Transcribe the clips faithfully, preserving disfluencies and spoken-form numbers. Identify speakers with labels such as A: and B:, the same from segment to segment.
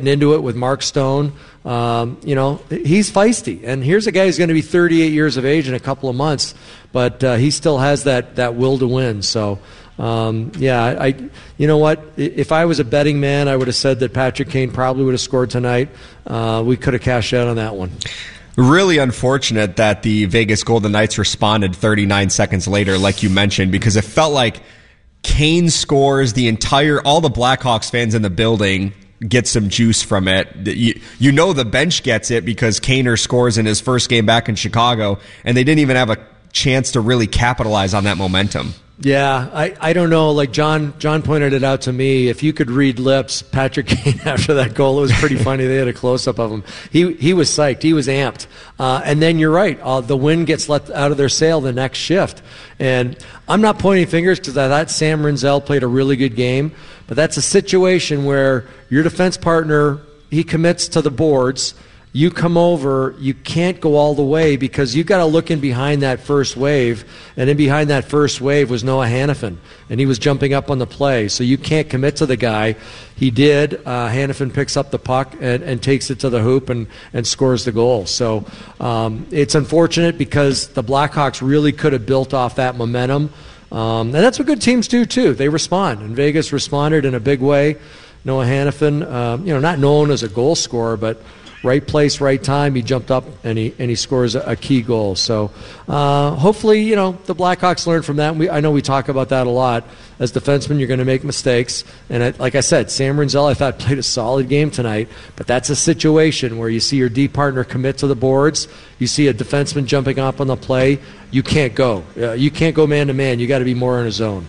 A: getting into it with Mark Stone. Um, you know, he's feisty. And here's a guy who's going to be thirty-eight years of age in a couple of months, but uh, he still has that, that will to win. So, um, yeah, I, you know what? If I was a betting man, I would have said that Patrick Kane probably would have scored tonight. Uh, we could have cashed out on that one.
B: Really unfortunate that the Vegas Golden Knights responded thirty-nine seconds later, like you mentioned, because it felt like Kane scores, the entire, all the Blackhawks fans in the building get some juice from it. You, you know the bench gets it because Kaner scores in his first game back in Chicago, and they didn't even have a chance to really capitalize on that momentum.
A: Yeah, I, I don't know. Like John John pointed it out to me. If you could read lips, Patrick Kane after that goal, it was pretty funny. They had a close-up of him. He he was psyched. He was amped. Uh, and then you're right. Uh, the wind gets let out of their sail the next shift. And I'm not pointing fingers because I thought Sam Rinzel played a really good game. But that's a situation where your defense partner, he commits to the boards. You come over, you can't go all the way because you've got to look in behind that first wave, and in behind that first wave was Noah Hannafin, and he was jumping up on the play, so you can't commit to the guy. He did. Uh, Hannafin picks up the puck and, and takes it to the hoop and, and scores the goal. So um, it's unfortunate because the Blackhawks really could have built off that momentum, um, and that's what good teams do too. They respond, and Vegas responded in a big way. Noah Hannafin, uh, you know, not known as a goal scorer, but right place, right time. He jumped up and he and he scores a, a key goal. So uh, hopefully, you know, the Blackhawks learn from that. We, I know we talk about that a lot. As defensemen, you're going to make mistakes. And I, like I said, Sam Rinzel, I thought, played a solid game tonight. But that's a situation where you see your D partner commit to the boards. You see a defenseman jumping up on the play. You can't go. Uh, you can't go man to man. You got to be more in a zone.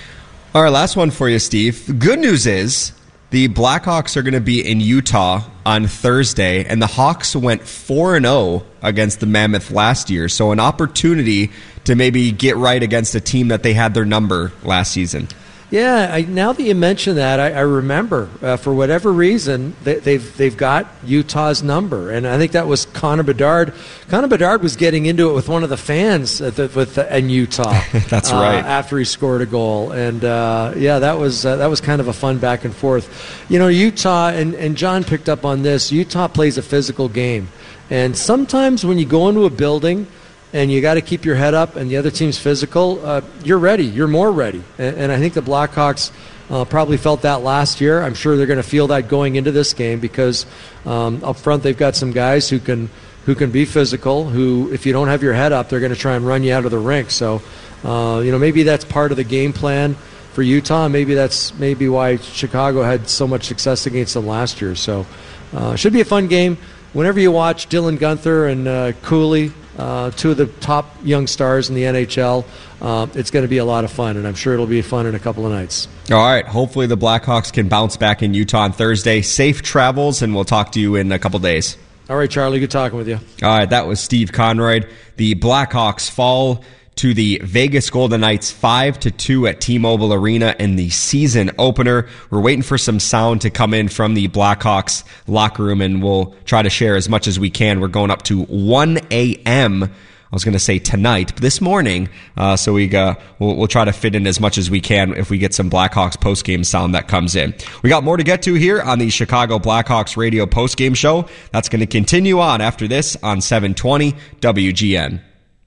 B: All right, last one for you, Steve. The good news is the Blackhawks are going to be in Utah on Thursday, and the Hawks went four and oh against the Mammoth last year, so an opportunity to maybe get right against a team that they had their number last season.
A: Yeah, I, now that you mention that, I, I remember uh, for whatever reason they, they've they've got Utah's number, and I think that was Connor Bedard. Connor Bedard was getting into it with one of the fans at the, with the, in Utah.
B: That's
A: uh,
B: right.
A: After he scored a goal, and uh, yeah, that was uh, that was kind of a fun back and forth. You know, Utah and and John picked up on this. Utah plays a physical game, and sometimes when you go into a building and you got to keep your head up, and the other team's physical, uh, you're ready. You're more ready. And, and I think the Blackhawks uh, probably felt that last year. I'm sure they're going to feel that going into this game because um, up front they've got some guys who can who can be physical, who, if you don't have your head up, they're going to try and run you out of the rink. So, uh, you know, maybe that's part of the game plan for Utah. Maybe that's maybe why Chicago had so much success against them last year. So uh, should be a fun game. Whenever you watch Dylan Guenther and uh, Cooley, Uh, two of the top young stars in the N H L. Uh, it's going to be a lot of fun, and I'm sure it'll be fun in a couple of nights.
B: All right. Hopefully the Blackhawks can bounce back in Utah on Thursday. Safe travels, and we'll talk to you in a couple days.
A: All right, Charlie. Good talking with you.
B: All right. That was Steve Conroy. The Blackhawks fall to the Vegas Golden Knights five to two at T-Mobile Arena in the season opener. We're waiting for some sound to come in from the Blackhawks locker room, and we'll try to share as much as we can. We're going up to one a.m. I was going to say tonight, but this morning, uh, so we uh, we'll, we'll try to fit in as much as we can if we get some Blackhawks postgame sound that comes in. We got more to get to here on the Chicago Blackhawks radio postgame show. That's going to continue on after this on seven twenty W G N.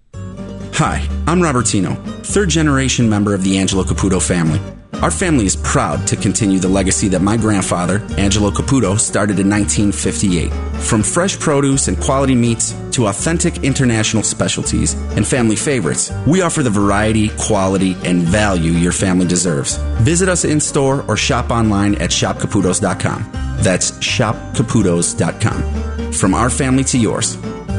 C: Hi, I'm Robertino, third-generation member of the Angelo Caputo family. Our family is proud to continue the legacy that my grandfather, Angelo Caputo, started in nineteen fifty-eight. From fresh produce and quality meats to authentic international specialties and family favorites, we offer the variety, quality, and value your family deserves. Visit us in-store or shop online at shop caputos dot com. That's shop caputos dot com. From our family to yours.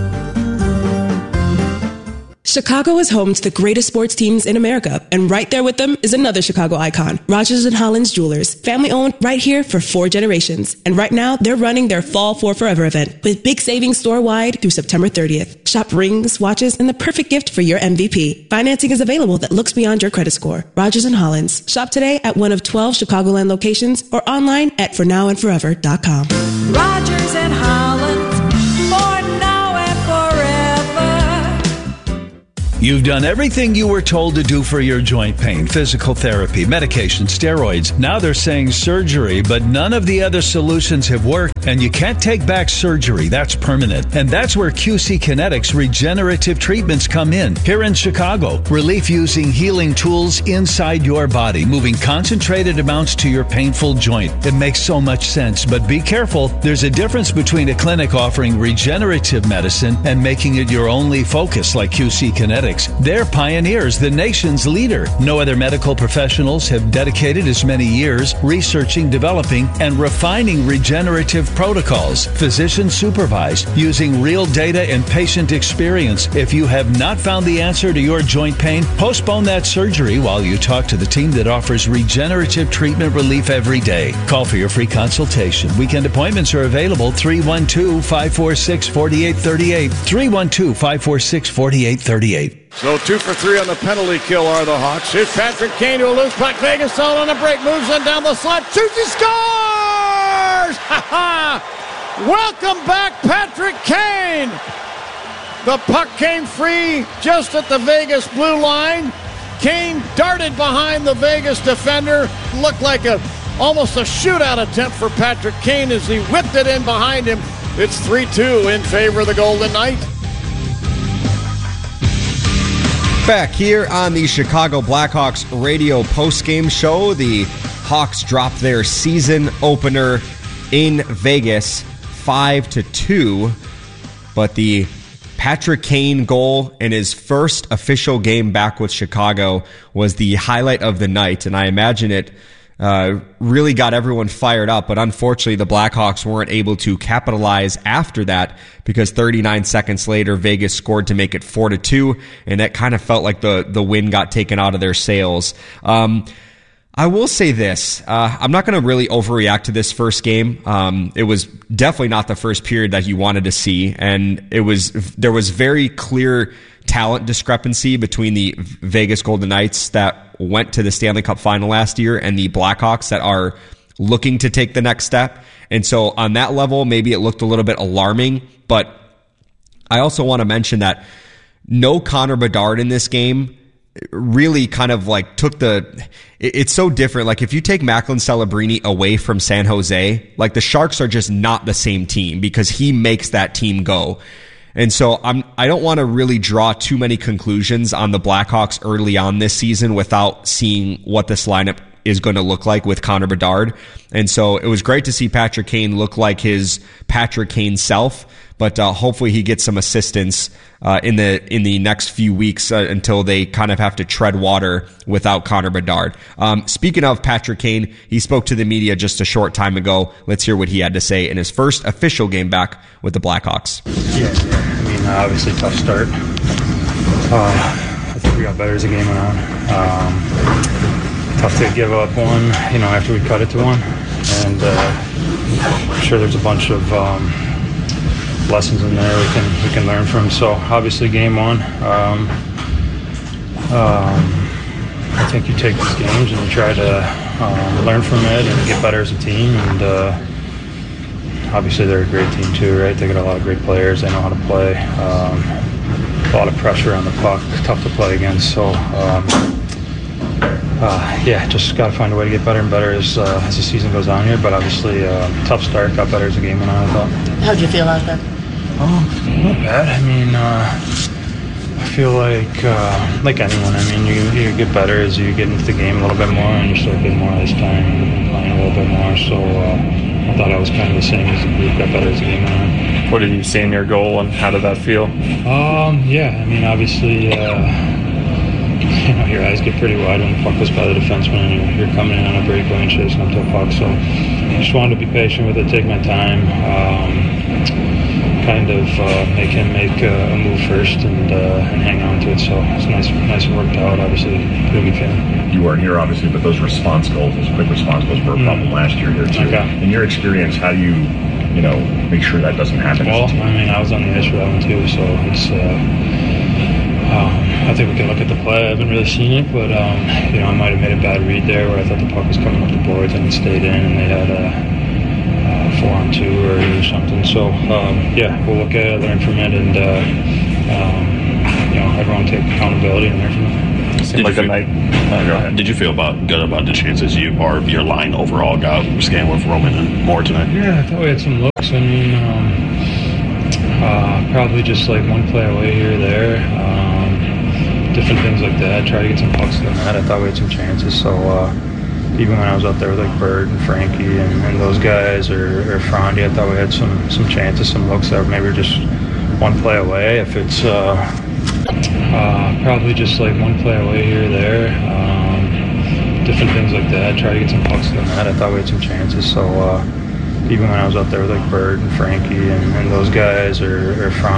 D: Chicago is home to the greatest sports teams in America, and right there with them is another Chicago icon, Rogers and Hollins Jewelers, family-owned right here for four generations. And right now, they're running their Fall for Forever event with big savings store-wide through September thirtieth. Shop rings, watches, and the perfect gift for your M V P. Financing is available that looks beyond your credit score. Rogers and Hollins. Shop today at one of twelve Chicagoland locations or online at for now and forever dot com.
E: Rogers and Hollins. You've done everything you were told to do for your joint pain. Physical therapy, medication, steroids. Now they're saying surgery, but none of the other solutions have worked, and you can't take back surgery. That's permanent. And that's where Q C Kinetics regenerative treatments come in. Here in Chicago, relief using healing tools inside your body, moving concentrated amounts to your painful joint. It makes so much sense, but be careful. There's a difference between a clinic offering regenerative medicine and making it your only focus like Q C Kinetics. They're pioneers, the nation's leader. No other medical professionals have dedicated as many years researching, developing, and refining regenerative protocols, physician supervised, using real data and patient experience. If you have not found the answer to your joint pain, postpone that surgery while you talk to the team that offers regenerative treatment relief every day. Call for your free consultation. Weekend appointments are available three one two, five four six, four eight three eight, three one two, five four six, four eight three eight.
F: So two for three on the penalty kill are the Hawks. Here's Patrick Kane to a loose puck. Vegas all on a break. Moves in down the slot. Shoots. He scores! Ha ha! Welcome back, Patrick Kane. The puck came free just at the Vegas blue line. Kane darted behind the Vegas defender. Looked like a almost a shootout attempt for Patrick Kane as he whipped it in behind him. It's three two in favor of the Golden Knights.
B: Back here on the Chicago Blackhawks radio postgame show, the Hawks dropped their season opener in Vegas five to two, but the Patrick Kane goal in his first official game back with Chicago was the highlight of the night, and I imagine it Uh, really got everyone fired up, but unfortunately the Blackhawks weren't able to capitalize after that because thirty-nine seconds later Vegas scored to make it four to two, and it kind of felt like the the wind got taken out of their sails. Um, I will say this, uh, I'm not going to really overreact to this first game. Um, it was definitely not the first period that you wanted to see, and it was there was very clear talent discrepancy between the Vegas Golden Knights that went to the Stanley Cup final last year and the Blackhawks that are looking to take the next step. And so on that level, maybe it looked a little bit alarming, but I also want to mention that no Connor Bedard in this game really kind of like took the, it's so different. Like if you take Macklin Celebrini away from San Jose, like the Sharks are just not the same team because he makes that team go. And so I'm, I don't want to really draw too many conclusions on the Blackhawks early on this season without seeing what this lineup is going to look like with Connor Bedard. And so it was great to see Patrick Kane look like his Patrick Kane self, but uh, hopefully he gets some assistance uh, in the in the next few weeks uh, until they kind of have to tread water without Connor Bedard. Um, speaking of Patrick Kane, he spoke to the media just a short time ago. Let's hear what he had to say in his first official game back with the Blackhawks.
G: Yeah, yeah. I mean, uh, obviously tough start. Uh, I think we got better as the game went on. Um, tough to give up one, you know, after we cut it to one. And uh, I'm sure there's a bunch of um, lessons in there we can we can learn from. So obviously game one, um, um, I think you take these games and you try to um, learn from it and get better as a team. And uh, obviously they're a great team too, right? They got a lot of great players. They know how to play. Um, a lot of pressure on the puck, tough to play against. So. Um, Uh, yeah, just got to find a way to get better and better as uh, as the season goes on here. But obviously, uh, tough start. Got better as the game went on, I thought.
H: How'd you feel out there?
G: Oh, not bad. I mean, uh, I feel like uh, like anyone. I mean, you you get better as you get into the game a little bit more, and you start getting more ice time and playing a little bit more. So uh, I thought I was kind of the same as the group. Got better as the game went on.
I: What did you see in your goal, and how did that feel?
G: Um, yeah, I mean, obviously. Uh, You know, your eyes get pretty wide when the puck goes by the defenseman and you're, you're coming in on a breakaway and chasing up to a puck. So I just wanted to be patient with it, take my time, um, kind of uh, make him make uh, a move first and uh, and hang on to it. So it's nice, nice and worked out. Obviously, pretty good feeling.
I: You weren't here, obviously, but those response goals, those quick response goals were a problem mm. last year here too.
G: Okay.
I: In your experience, how do you, you know, make sure that doesn't happen?
G: Well, I mean, I was on the ice for that one too, so it's. Uh, Um, I think we can look at the play. I haven't really seen it, but um, you know, I might have made a bad read there where I thought the puck was coming up the boards and it stayed in, and they had a, a four on two or, or something. So um, yeah, we'll look at it, learn from it, and uh, um, you know, I everyone take accountability and learn from it.
H: Seemed like a night. Uh, go ahead. Did you feel about good about the chances you or your line overall got scan with Roman and Moore tonight?
G: Yeah, I thought we had some looks. I mean, um, uh, probably just like one play away here or there. Um, different things like that. Try to get some pucks in the net. I thought we had some chances. So uh, even when I was out there with like Bird and Frankie and, and those guys or, or Frandy, I thought we had some some chances, some looks that maybe were just one play away. If it's uh, uh, probably just like one play away here or there. Um, different things like that. Try to get some pucks in the net. I thought we had some chances. So uh, even when I was out there with like Bird and Frankie and, and those guys or, or Frandy,